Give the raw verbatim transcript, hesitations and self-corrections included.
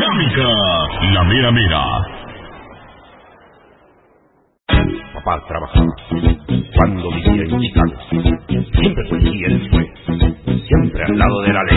dinámica, la mera mera. Papá trabajaba cuando vivía en Chicago. Siempre policía él fue, siempre al lado de la ley.